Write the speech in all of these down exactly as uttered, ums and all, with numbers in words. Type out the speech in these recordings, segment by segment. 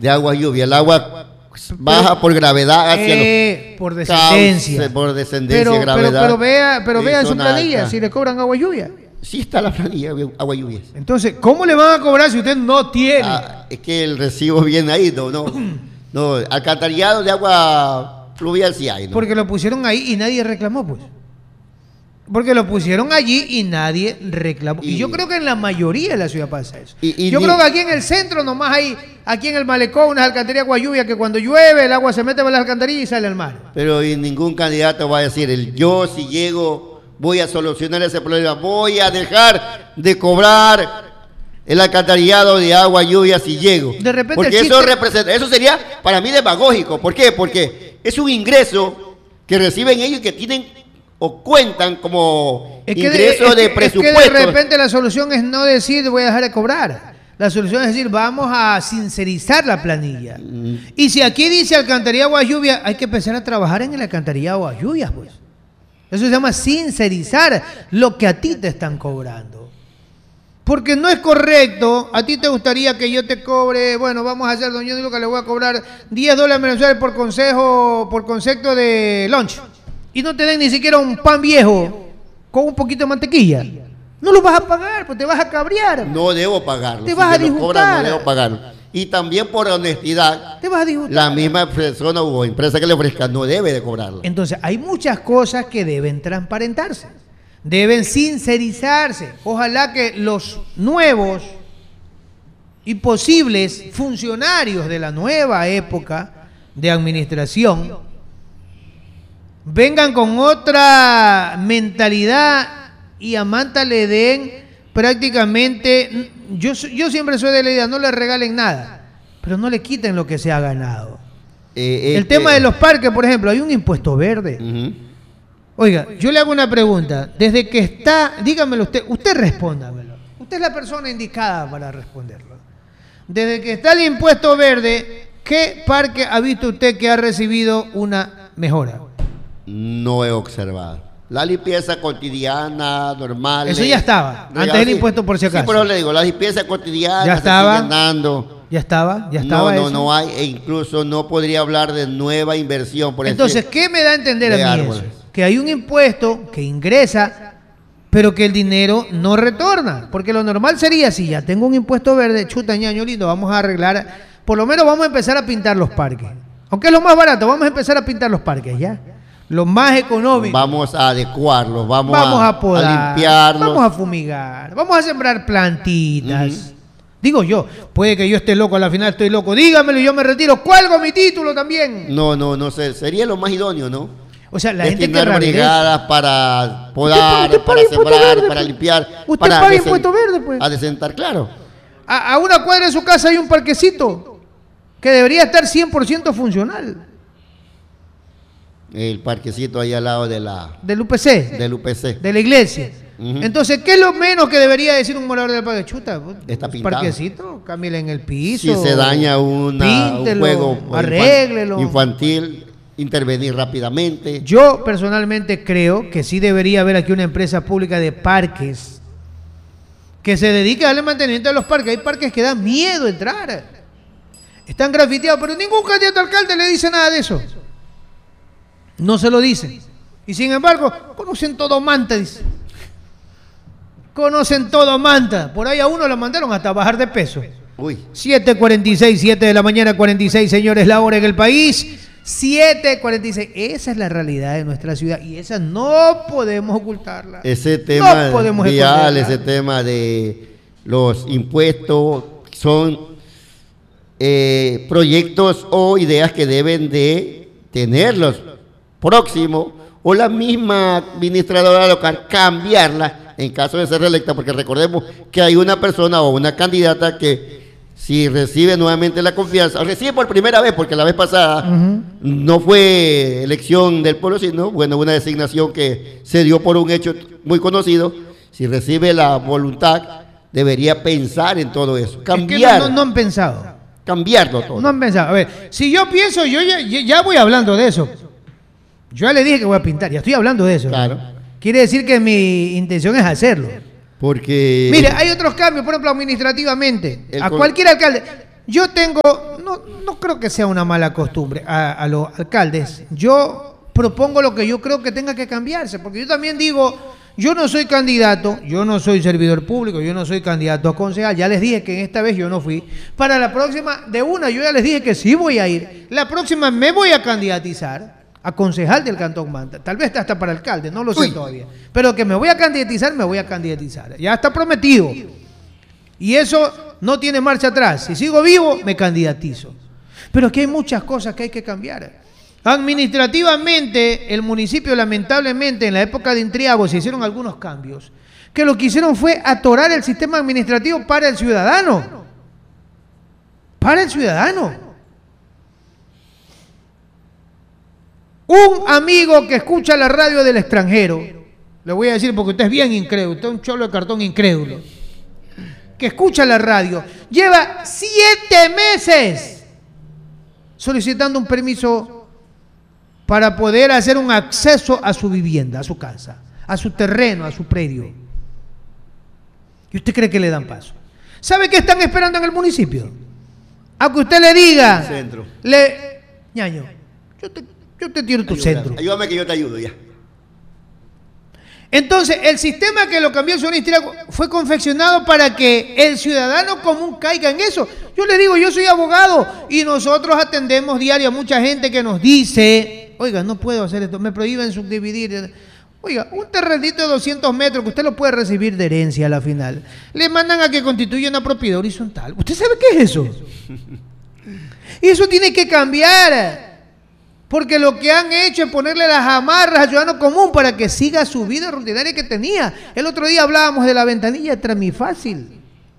de agua lluvia. El agua baja por gravedad hacia eh, los por descendencia. Cauce, por descendencia, pero, gravedad. Pero, pero vea, pero vea en su planilla alta. si le cobran agua lluvia. Sí está la planilla, agua lluvia. Entonces, ¿cómo le van a cobrar si usted no tiene? Ah, es que el recibo viene ahí, no, no. No, alcantarillado de agua fluvial sí hay, ¿no? Porque lo pusieron ahí y nadie reclamó, pues. Porque lo pusieron allí y nadie reclamó. Y, y yo creo que en la mayoría de la ciudad pasa eso. Y, y yo ni... creo que aquí en el centro nomás hay, aquí en el malecón, unas alcantarillas de agua lluvia que cuando llueve el agua se mete en las alcantarillas y sale al mar. Pero y ningún candidato va a decir, el yo si llego voy a solucionar ese problema, voy a dejar de cobrar el alcantarillado de agua lluvia si llego. De repente porque chiste... eso representa, eso sería para mí demagógico. ¿Por qué? Porque es un ingreso que reciben ellos y que tienen o cuentan como es que ingreso de, de es que, presupuesto. Es que de repente la solución es no decir voy a dejar de cobrar. La solución es decir vamos a sincerizar la planilla. Mm. Y si aquí dice alcantarillado agua lluvia, hay que empezar a trabajar en el alcantarillado agua lluvia, pues. Eso se llama sincerizar lo que a ti te están cobrando. Porque no es correcto, a ti te gustaría que yo te cobre, bueno, vamos a hacer, doña Nilo, que le voy a cobrar diez dólares mensuales por consejo, por concepto de lunch. Y no te den ni siquiera un pan viejo con un poquito de mantequilla. No lo vas a pagar, pues te vas a cabrear. No debo pagarlo. Te si vas a me lo cobran, no disgustar. debo pagarlo. Y también por honestidad, te vas a disgustar. La misma persona o empresa que le ofrezca no debe de cobrarlo. Entonces, hay muchas cosas que deben transparentarse, deben sincerizarse. Ojalá que los nuevos y posibles funcionarios de la nueva época de administración vengan con otra mentalidad y a Manta le den prácticamente, yo, yo siempre soy de la idea, no le regalen nada, pero no le quiten lo que se ha ganado. Eh, eh, El tema eh, de los parques, por ejemplo, hay un impuesto verde. Uh-huh. Oiga, yo le hago una pregunta, desde que está, dígamelo usted, usted respóndamelo, usted es la persona indicada para responderlo. Desde que está el impuesto verde, ¿qué parque ha visto usted que ha recibido una mejora? No he observado. La limpieza cotidiana, normal. Eso ya estaba, legal, antes del sí. impuesto por si acaso. Sí, pero le digo, la limpieza cotidiana ya estaba, se sigue dando. Ya estaba, ya estaba. No, no, eso. no hay, e incluso no podría hablar de nueva inversión. Por Entonces, decir, ¿qué me da a entender a mí árboles. eso? Que hay un impuesto que ingresa, pero que el dinero no retorna. Porque lo normal sería, si ya tengo un impuesto verde, chuta, ñaño lindo, vamos a arreglar, por lo menos vamos a empezar a pintar los parques. Aunque es lo más barato, vamos a empezar a pintar los parques, ¿ya? Lo más económico. Vamos a adecuarlos, vamos, vamos a, a, podar, a limpiarlos. Vamos a fumigar, vamos a sembrar plantitas. Uh-huh. Digo yo, puede que yo esté loco, a la final estoy loco. Dígamelo y yo me retiro, cuelgo mi título también. No, no, no sé, sería lo más idóneo, ¿no? O sea, la destinar gente que brigadas para podar, usted, usted para sembrar, verde, para limpiar. Usted para paga impuesto verde, pues. A desentar, claro. A, a una cuadra de su casa hay un parquecito que debería estar cien por ciento funcional. El parquecito ahí al lado de la... Del U P C. Del U P C. De la iglesia. Uh-huh. Entonces, ¿qué es lo menos que debería decir un morador del parque? Chuta, está pintado. Parquecito, cámbiale en el piso. Si se daña una, píntelo, un juego arréglelo. infantil, intervenir rápidamente. Yo personalmente creo que sí debería haber aquí una empresa pública de parques que se dedique a darle mantenimiento a los parques. Hay parques que dan miedo entrar. Están grafiteados, pero ningún candidato a alcalde le dice nada de eso. No se lo dicen. Y sin embargo, conocen todo Manta, dice. Conocen todo Manta. Por ahí a uno lo mandaron hasta bajar de peso. Uy. siete cuarenta y seis, siete de la mañana, cuarenta y seis, señores, la hora en el país. siete cuarenta y seis. Esa es la realidad de nuestra ciudad y esa no podemos ocultarla. Ese tema no podemos vial, ese tema de los impuestos son eh, proyectos o ideas que deben de tenerlos próximo o la misma administradora local cambiarla en caso de ser reelecta, porque recordemos que hay una persona o una candidata que si recibe nuevamente la confianza, o recibe por primera vez, porque la vez pasada uh-huh. no fue elección del pueblo, sino bueno, una designación que se dio por un hecho muy conocido, si recibe la voluntad, debería pensar en todo eso, cambiar. Es que no, no, no han pensado. Cambiarlo todo. No han pensado. A ver, si yo pienso, yo ya, ya voy hablando de eso. Yo ya le dije que voy a pintar, ya estoy hablando de eso. Claro. Quiere decir que mi intención es hacerlo. Porque... Mire, hay otros cambios, por ejemplo, administrativamente. A con... cualquier alcalde. yo tengo, no, no creo que sea una mala costumbre a, a los alcaldes. Yo propongo lo que yo creo que tenga que cambiarse, porque yo también digo, yo no soy candidato, yo no soy servidor público, yo no soy candidato a concejal. Ya les dije que en esta vez yo no fui. Para la próxima, de una, yo ya les dije que sí voy a ir. La próxima me voy a candidatizar a concejal del Cantón Manta. Tal vez hasta para alcalde, no lo sé Uy. todavía. Pero que me voy a candidatizar, me voy a candidatizar. Ya está prometido. Y eso no tiene marcha atrás. Si sigo vivo, me candidatizo. Pero aquí hay muchas cosas que hay que cambiar. Administrativamente, el municipio, lamentablemente, en la época de Intriago se hicieron algunos cambios, que lo que hicieron fue atorar el sistema administrativo para el ciudadano. Para el ciudadano. Un amigo que escucha la radio del extranjero, le voy a decir porque usted es bien incrédulo, usted es un cholo de cartón incrédulo, que escucha la radio, lleva siete meses solicitando un permiso para poder hacer un acceso a su vivienda, a su casa, a su terreno, a su predio. ¿Y usted cree que le dan paso? ¿Sabe qué están esperando en el municipio? A que usted le diga, centro. Le, ñaño, yo te, yo te tiro tu Ayúdame, centro. Ayúdame que yo te ayudo ya. Entonces, el sistema que lo cambió el señor Intriago fue confeccionado para que el ciudadano común caiga en eso. Yo le digo, yo soy abogado y nosotros atendemos diario a mucha gente que nos dice, oiga, no puedo hacer esto, me prohíben subdividir. Oiga, un terrenito de doscientos metros que usted lo puede recibir de herencia a la final, le mandan a que constituya una propiedad horizontal. ¿Usted sabe qué es eso? Y eso tiene que cambiar. Porque lo que han hecho es ponerle las amarras al ciudadano común para que siga su vida rutinaria que tenía. El otro día hablábamos de la ventanilla Tramifácil.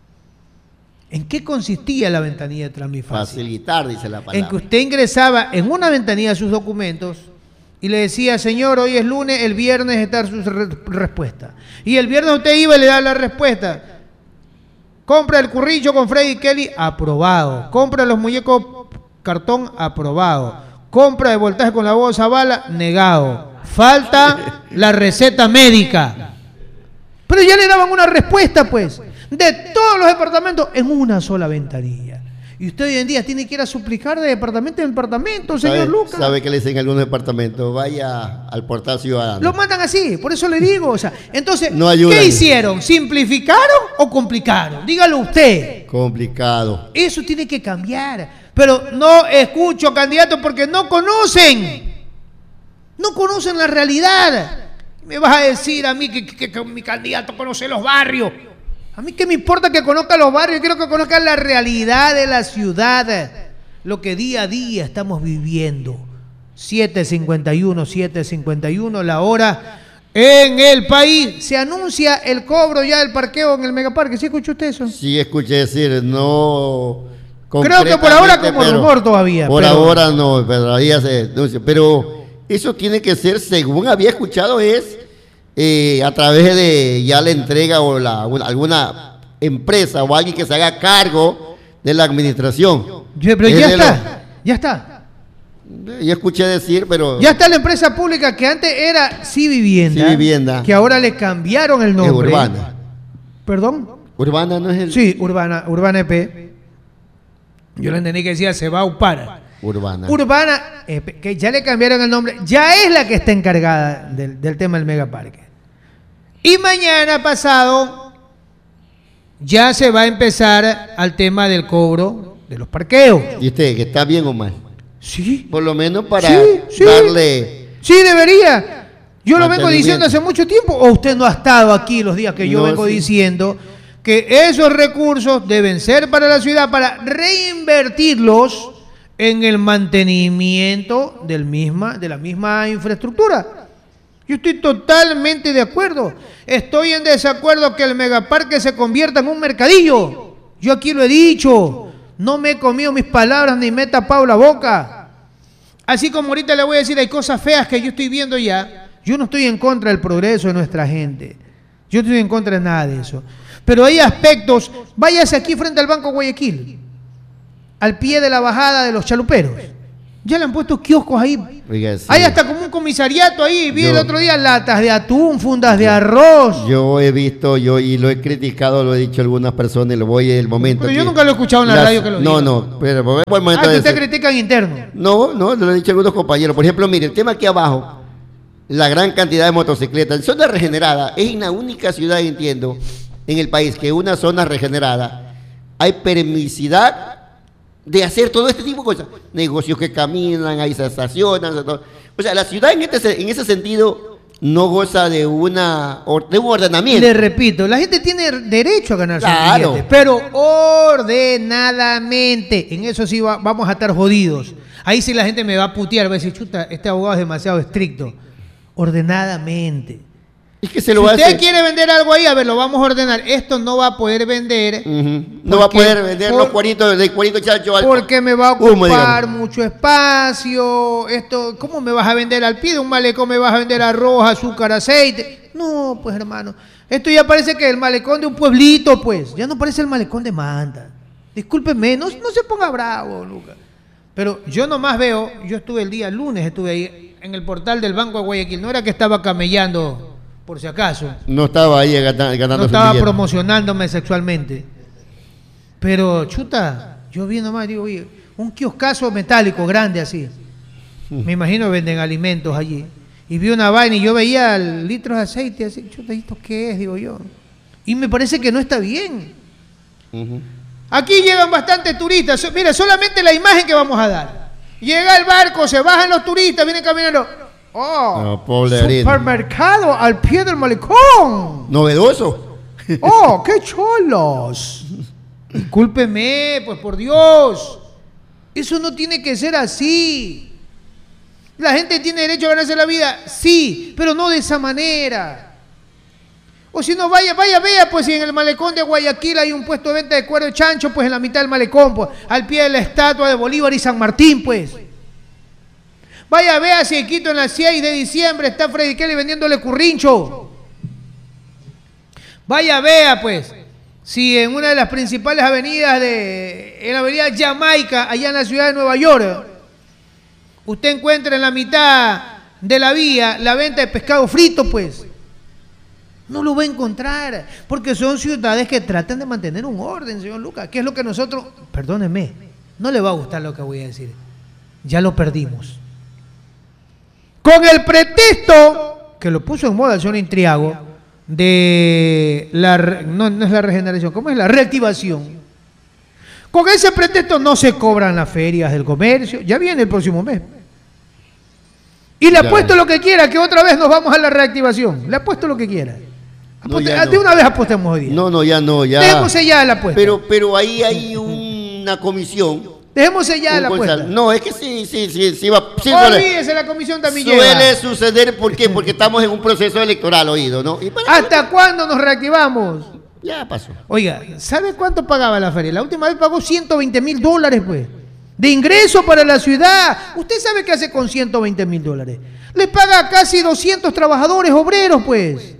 ¿En qué consistía la ventanilla Tramifácil? Facilitar, dice la palabra. En que usted ingresaba en una ventanilla sus documentos y le decía, señor, hoy es lunes, el viernes está su re respuesta. Y el viernes usted iba y le daba la respuesta. Compra el currillo con Freddy Kelly, aprobado. Compra los muñecos cartón, aprobado. Compra de voltaje con la voz a bala, negado. Falta la receta médica. Pero ya le daban una respuesta, pues, de todos los departamentos en una sola ventanilla. Y usted hoy en día tiene que ir a suplicar de departamento en departamento, señor ¿Sabe, Lucas. ¿Sabe qué le dicen en algunos departamentos? Vaya al portal ciudadano. Lo mandan así, por eso le digo. O sea, entonces, no ¿qué hicieron? ¿Simplificaron o complicaron? Dígalo usted. Complicado. Eso tiene que cambiar. Pero no escucho candidatos porque no conocen. No conocen la realidad. Me vas a decir a mí que, que, que mi candidato conoce los barrios. A mí qué me importa que conozca los barrios, quiero que conozca la realidad de la ciudad, lo que día a día estamos viviendo. siete cincuenta y uno, siete cincuenta y uno, la hora en el país. Se anuncia el cobro ya del parqueo en el Megaparque. ¿Sí escuchó usted eso? Sí, escuché decir, no... Creo que por ahora como rumor todavía. Por pero... ahora no, pero todavía se anuncia. Pero eso tiene que ser, según había escuchado, es... Eh, a través de ya la entrega o la, una, alguna empresa o alguien que se haga cargo de la administración. Yo, pero ya está, lo, ya está. Yo escuché decir, pero... Ya está la empresa pública que antes era Sí Vivienda, Sí Vivienda, que ahora le cambiaron el nombre. Es Urbana. ¿Perdón? Urbana no es el... Sí, Urbana, Urbana E P. Yo le entendí que decía se va a Upara. Urbana. Urbana E P, que ya le cambiaron el nombre, ya es la que está encargada del, del tema del Megaparque. Y mañana pasado ya se va a empezar al tema del cobro de los parqueos. ¿Y usted, que está bien o mal? Sí. Por lo menos para sí, sí. darle... Sí, debería. Yo lo vengo diciendo hace mucho tiempo, o usted no ha estado aquí los días que yo no, vengo sí. diciendo que esos recursos deben ser para la ciudad, para reinvertirlos en el mantenimiento del misma, de la misma infraestructura. Yo estoy totalmente de acuerdo. Estoy en desacuerdo que el Megaparque se convierta en un mercadillo. Yo aquí lo he dicho. No me he comido mis palabras ni me he tapado la boca. Así como ahorita le voy a decir, hay cosas feas que yo estoy viendo ya. Yo no estoy en contra del progreso de nuestra gente. Yo no estoy en contra de nada de eso. Pero hay aspectos. Váyase aquí frente al Banco Guayaquil, al pie de la bajada de los chaluperos. Ya le han puesto kioscos ahí. Oiga, sí. Hay hasta como un comisariato ahí. Vi Yo- el otro día latas de atún, fundas de arroz. Yo he visto, yo y lo he criticado, lo he dicho a algunas personas, y lo voy el momento. Pero yo que nunca lo he escuchado en la las- radio que lo No, diga. no, pero fue el momento Ah, que de usted eso. critica en interno. No, no, lo he dicho a algunos compañeros. Por ejemplo, mire, el tema aquí abajo, la gran cantidad de motocicletas. En zona regenerada, es la única ciudad, entiendo, en el país que una zona regenerada hay permisidad de hacer todo este tipo de cosas. Negocios que caminan, ahí se estacionan. todo. O sea, la ciudad en, este, en ese sentido no goza de, una, or- de un ordenamiento. Le repito, la gente tiene derecho a ganarse Claro. un billete, pero ordenadamente. En eso sí va- vamos a estar jodidos. Ahí sí la gente me va a putear, va a decir, chuta, este abogado es demasiado estricto. Ordenadamente. Es que se Si lo usted hace. quiere vender algo ahí, a ver, lo vamos a ordenar. Esto no va a poder vender. Ujú. No va a porque- poder vender por- los cuaritos de cuarito chacho al Porque me va a humo, ocupar digamos. mucho espacio. Esto, ¿cómo me vas a vender al pie de un malecón? ¿Me vas a vender arroz, azúcar, aceite? No, pues hermano. Esto ya parece que el malecón de un pueblito, pues. Ya no parece el malecón de Manta. Discúlpeme, no, no se ponga bravo, Lucas. Pero yo nomás veo, yo estuve el día lunes, estuve ahí en el portal del Banco de Guayaquil. No era que estaba camellando, por si acaso. No estaba ahí gana- ganando No su estaba billete. promocionándome sexualmente. Pero, chuta, yo vi nomás, digo, oye, un kioscazo metálico grande así. Me imagino venden alimentos allí. Y vi una vaina y yo veía litros de aceite así, chuta, ¿esto qué es? Digo yo. Y me parece que no está bien. Ujú. Aquí llegan bastantes turistas. So- Mira, solamente la imagen que vamos a dar. Llega el barco, se bajan los turistas, vienen caminando. ¡Oh! No, pobre harina. Supermercado al pie del malecón. Novedoso. ¡Oh, qué cholos! Discúlpeme, pues por Dios. Eso no tiene que ser así. ¿La gente tiene derecho a ganarse la vida? Sí, pero no de esa manera. O si no, vaya, vaya, vea, pues si en el malecón de Guayaquil hay un puesto de venta de cuero de chancho, pues en la mitad del malecón, pues, al pie de la estatua de Bolívar y San Martín, pues. Vaya, vea si en Quito en la seis de diciembre está Freddy Kelly vendiéndole currincho. Vaya, vea, pues, si en una de las principales avenidas de, en la avenida Jamaica, allá en la ciudad de Nueva York, usted encuentra en la mitad de la vía la venta de pescado frito, pues. No lo va a encontrar, porque son ciudades que tratan de mantener un orden, señor Lucas, que es lo que nosotros, perdónenme, no le va a gustar lo que voy a decir, ya lo perdimos. Con el pretexto, que lo puso en moda el señor Intriago, de la, re- no, no es la regeneración, ¿cómo es? La reactivación. Con ese pretexto no se cobran las ferias del comercio, ya viene el próximo mes. Y le Ya. apuesto lo que quiera, que otra vez nos vamos a la reactivación. Le apuesto lo que quiera. No, Aposte- ya no. De una vez apostemos hoy día. No, no, ya no, ya. Dejemos sellar la apuesta. Pero, pero ahí hay una comisión. Dejemos sellar un la consal- apuesta. No, es que sí, sí, sí, sí, va, sí suele, Olvídese, la comisión también suele lleva. suceder, ¿por qué? Porque estamos en un proceso electoral, oído, ¿no? Y para- ¿Hasta cuándo nos reactivamos? Ya pasó. Oiga, ¿sabe cuánto pagaba la feria? La última vez pagó ciento veinte mil dólares, pues. De ingreso para la ciudad. ¿Usted sabe qué hace con ciento veinte mil dólares? Le paga a casi doscientos trabajadores obreros, pues.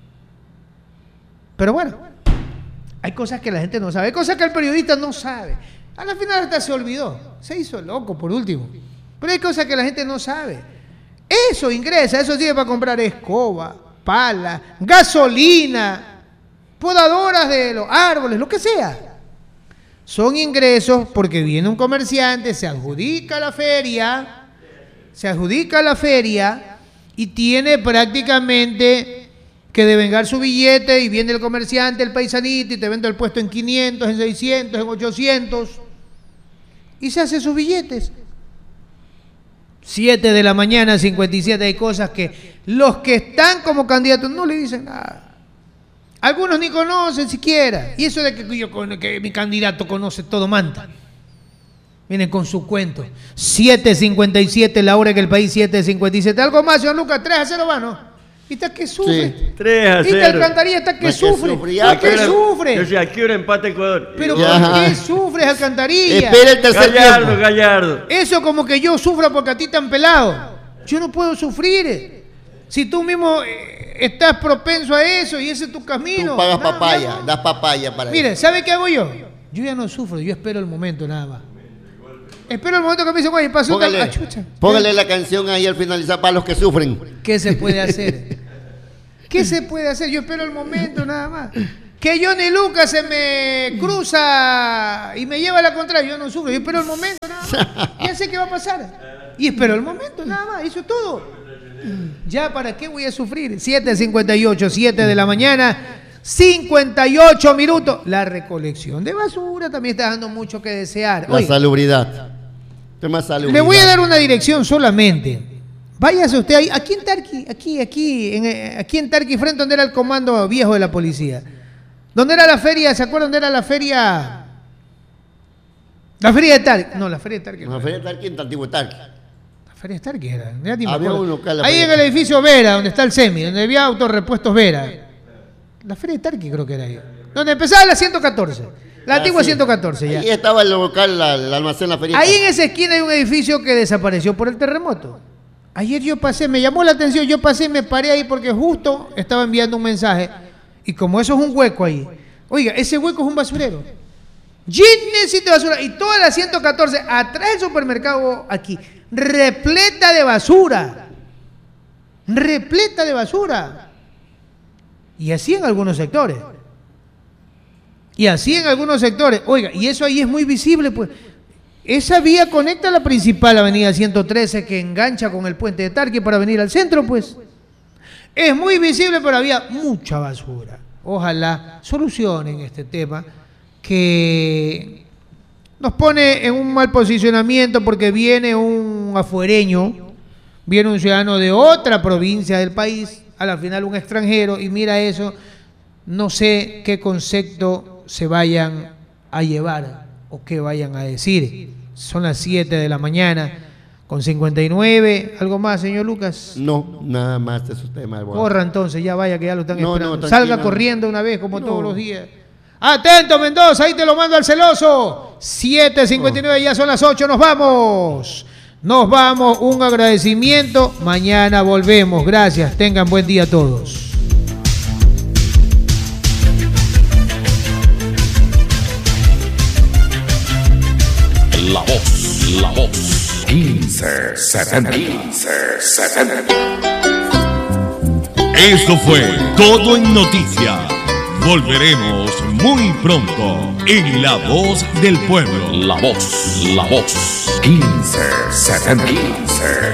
Pero bueno, hay cosas que la gente no sabe, hay cosas que el periodista no sabe. A la final hasta se olvidó, se hizo loco por último. Pero hay cosas que la gente no sabe. Eso ingresa, eso sirve para comprar escoba, pala, gasolina, podadoras de los árboles, lo que sea. Son ingresos porque viene un comerciante, se adjudica la feria, se adjudica la feria y tiene prácticamente que devengar su billete y viene el comerciante, el paisanito y te vende el puesto en quinientos, en seiscientos, en ochocientos y se hace sus billetes. siete de la mañana, cincuenta y siete, hay cosas que los que están como candidatos no le dicen nada. Algunos ni conocen siquiera. Y eso de que, yo, que mi candidato conoce todo Manta. Vienen con su cuento. siete cincuenta y siete, la hora que el país, siete cincuenta y siete. Algo más, señor Lucas, tres a cero va, ¿no? ¿Y está que sufre? Sí. tres a ¿Y cero. Alcantarilla está que No, que sufre? sufre, ya, ¿Por qué pero- sufre? Yo sé, aquí ahora empate Ecuador. ¿Pero Ya. por qué sufres, Alcantarilla? Espera el tercer Gallardo, tiempo. Gallardo. Eso como que yo sufra porque a ti te han pelado. Yo no puedo sufrir. Si tú mismo eh, estás propenso a eso y ese es tu camino. Tú pagas nada, papaya, nada. das papaya para Mire, ¿sabe qué hago yo? Yo ya no sufro, yo espero el momento nada más. Espero el momento que me dicen, oye, pasó Póngale, una... ah, chucha. póngale la canción ahí al finalizar para los que sufren. ¿Qué se puede hacer? ¿Qué se puede hacer? Yo espero el momento nada más. Que Johnny Lucas se me cruza y me lleva a la contraria, yo no sufro, yo espero el momento nada más. Ya sé qué va a pasar. Y espero el momento nada más, eso es todo. Ya, ¿para qué voy a sufrir? siete cincuenta y ocho, siete de la mañana, cincuenta y ocho minutos. La recolección de basura también está dando mucho que desear. La Oye, salubridad. Tema salubridad. le voy a dar una dirección solamente. Váyase usted ahí, aquí en Tarqui, aquí, aquí, en, aquí en Tarqui, frente donde era el comando viejo de la policía. ¿Dónde era la feria? ¿Se acuerdan dónde era la feria? La feria de Tarqui. No, la feria de Tarqui. La feria de Tarqui en Antiguo Tarqui. La feria de Tarqui era. Ya ni me Había acuerdo. un local, la ahí feria en de el Tarqui. edificio Vera, donde está el SEMI, donde había autorrepuestos Vera. La feria de Tarqui creo que era ahí. Donde empezaba la ciento catorce. La Ah, antigua sí. ciento catorce ya. Ahí estaba el local, la- el almacén, la feria. Ahí en esa esquina hay un edificio que desapareció por el terremoto. Ayer yo pasé, me llamó la atención, yo pasé y me paré ahí porque justo estaba enviando un mensaje. Y como eso es un hueco ahí, oiga, ese hueco es un basurero. Lleno de basura. Y toda la ciento catorce, atrás del supermercado aquí, repleta de basura. Repleta de basura. Y así en algunos sectores. Y así en algunos sectores. Oiga, y eso ahí es muy visible, pues. Esa vía conecta a la principal avenida ciento trece que engancha con el puente de Tarqui para venir al centro, pues. Es muy visible, pero había mucha basura. Ojalá solucionen este tema que nos pone en un mal posicionamiento porque viene un afuereño, viene un ciudadano de otra provincia del país, a la final un extranjero, y mira eso, no sé qué concepto se vayan a llevar o qué vayan a decir. Son las siete de la mañana con cincuenta y nueve. ¿Algo más, señor Lucas? No, nada más de esos temas. Bueno. Corra entonces, ya vaya que ya lo están No, esperando. no, Salga tranquilo. corriendo una vez como No. todos los días. Atento, Mendoza, ahí te lo mando al celoso. siete cincuenta y nueve, ya son las ocho, nos vamos. Nos vamos, un agradecimiento. Mañana volvemos. Gracias, tengan buen día todos. La voz, la voz. quince setenta. quince setenta. Eso fue Todo en Noticias. Volveremos muy pronto en La Voz del Pueblo. La voz, la voz. quince setenta. quince